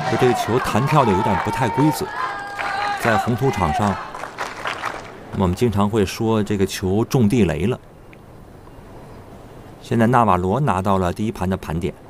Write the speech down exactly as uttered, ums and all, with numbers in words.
就这个球弹跳的有点不太规则，在红土场上，我们经常会说这个球中地雷了。现在纳瓦罗拿到了第一盘的盘点。